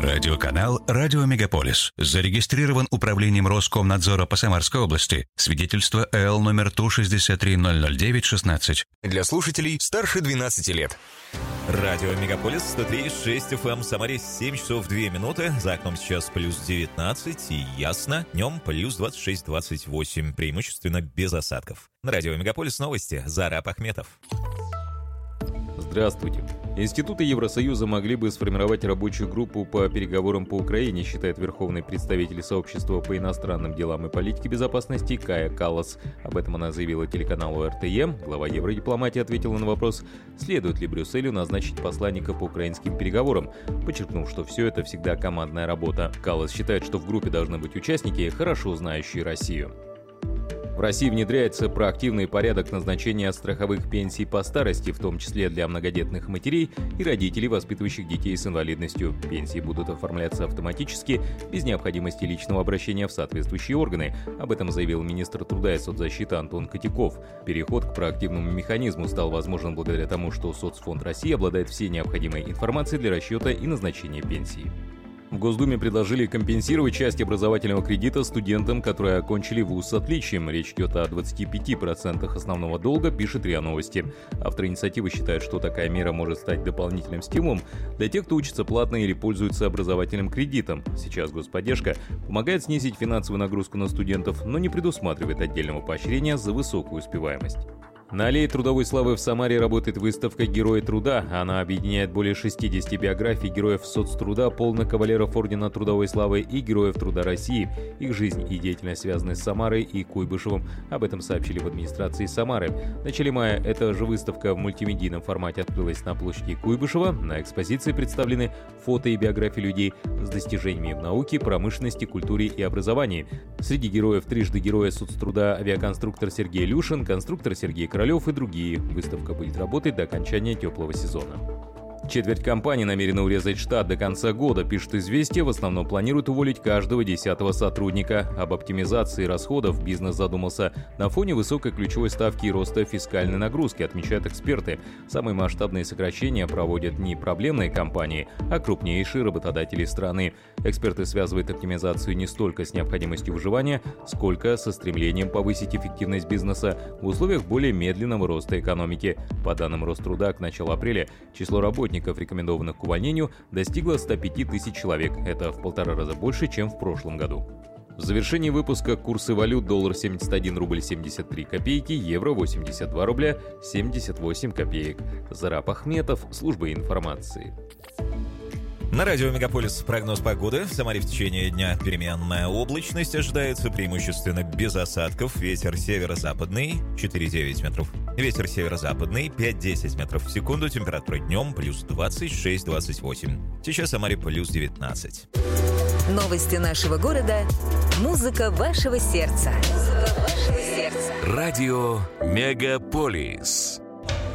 Радиоканал «Радио Мегаполис». Зарегистрирован управлением Роскомнадзора по Самарской области. Свидетельство ЭЛ номер ТУ-63009-16. Для слушателей старше 12 лет. Радио Мегаполис 103,6 FM. Самаре 7 часов 2 минуты. За окном сейчас плюс 19 и ясно. Днем плюс 26-28. Преимущественно без осадков. На Радио Мегаполис новости. Зараб Ахметов. Здравствуйте. Институты Евросоюза могли бы сформировать рабочую группу по переговорам по Украине, считает верховный представитель сообщества по иностранным делам и политике безопасности Кая Каллас. Об этом она заявила телеканалу РТЕ. Глава евродипломатии ответила на вопрос, следует ли Брюсселю назначить посланника по украинским переговорам, подчеркнув, что все это всегда командная работа. Каллас считает, что в группе должны быть участники, хорошо знающие Россию. В России внедряется проактивный порядок назначения страховых пенсий по старости, в том числе для многодетных матерей и родителей, воспитывающих детей с инвалидностью. Пенсии будут оформляться автоматически, без необходимости личного обращения в соответствующие органы. Об этом заявил министр труда и соцзащиты Антон Котяков. Переход к проактивному механизму стал возможен благодаря тому, что Соцфонд России обладает всей необходимой информацией для расчета и назначения пенсии. В Госдуме предложили компенсировать часть образовательного кредита студентам, которые окончили вуз с отличием. Речь идет о 25% основного долга, пишет РИА Новости. Автор инициативы считает, что такая мера может стать дополнительным стимулом для тех, кто учится платно или пользуется образовательным кредитом. Сейчас господдержка помогает снизить финансовую нагрузку на студентов, но не предусматривает отдельного поощрения за высокую успеваемость. На аллее трудовой славы в Самаре работает выставка «Герои труда». Она объединяет более 60 биографий героев соцтруда, полных кавалеров Ордена Трудовой славы и Героев труда России. Их жизнь и деятельность связаны с Самарой и Куйбышевым. Об этом сообщили в администрации Самары. В начале мая эта же выставка в мультимедийном формате открылась на площади Куйбышева. На экспозиции представлены фото и биографии людей с достижениями в науке, промышленности, культуре и образовании. Среди героев трижды героя соцтруда авиаконструктор Сергей Люшин, конструктор Сергей Королев и другие. Выставка будет работать до окончания теплого сезона. Четверть компаний намерена урезать штат до конца года, пишет «Известия». В основном планируют уволить каждого 10-го сотрудника. Об оптимизации расходов бизнес задумался на фоне высокой ключевой ставки и роста фискальной нагрузки, отмечают эксперты. Самые масштабные сокращения проводят не проблемные компании, а крупнейшие работодатели страны. Эксперты связывают оптимизацию не столько с необходимостью выживания, сколько со стремлением повысить эффективность бизнеса в условиях более медленного роста экономики. По данным Роструда, к началу апреля число работников, рекомендованных к увольнению, достигло 105 тысяч человек. Это в 1,5 раза больше, чем в прошлом году. В завершении выпуска курсы валют: доллар 71 рубль 73 копейки, евро 82 рубля 78 копеек. Зараб Ахметов, служба информации. На радио Мегаполис прогноз погоды. В Самаре в течение дня переменная облачность ожидается, преимущественно без осадков. Ветер северо-западный 4-9 метров. Ветер северо-западный 5-10 метров в секунду. Температура днем плюс 26-28. Сейчас в Самаре плюс 19. Новости нашего города. Музыка вашего сердца. Радио Мегаполис.